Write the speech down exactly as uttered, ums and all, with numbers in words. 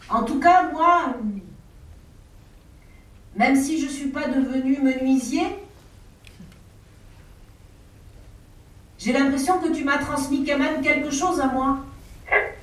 En tout cas, moi, même si je ne suis pas devenu menuisier, j'ai l'impression que tu m'as transmis quand même quelque chose à moi.